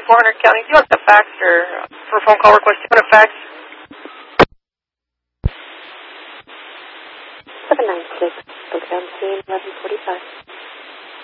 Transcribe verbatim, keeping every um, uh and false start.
four hundred County. Do you want the fax or for a phone call request? Do you want a fax? seven nine six, program team eleven forty-five.